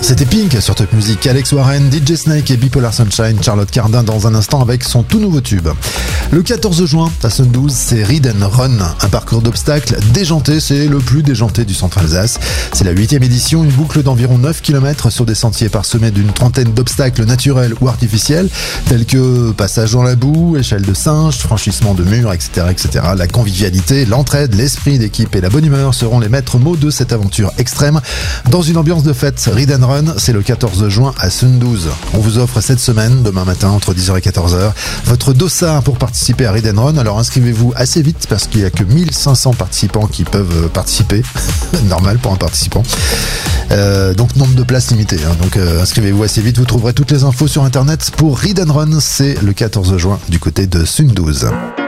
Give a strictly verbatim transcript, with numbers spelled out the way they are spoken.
C'était Pink sur Top Music, Alex Warren, D J Snake et Bipolar Sunshine, Charlotte Cardin dans un instant avec son tout nouveau tube. Le quatorze juin, à Sundouze, c'est Ride and Run, un parcours d'obstacles déjanté, c'est le plus déjanté du centre Alsace. C'est la huitième édition, une boucle d'environ neuf kilomètres sur des sentiers parsemés d'une trentaine d'obstacles naturels ou artificiels, tels que passage dans la boue, échelle de singe, franchissement de murs, et cetera, et cetera. La convivialité, l'entraide, l'esprit d'équipe et la bonne humeur seront les maîtres mots de cette aventure extrême. Dans une ambiance de fête, Ride and Run, c'est le quatorze juin à Sundouze. On vous offre cette semaine, demain matin, entre dix heures et quatorze heures, votre dossard pour participer à Ride and Run. Alors inscrivez-vous assez vite parce qu'il n'y a que mille cinq cents participants qui peuvent participer. Normal pour un participant. Euh, donc nombre de places limité. Hein. Donc euh, inscrivez-vous assez vite. Vous trouverez toutes les infos sur internet pour Ride and Run. C'est le quatorze juin du côté de Sundouze.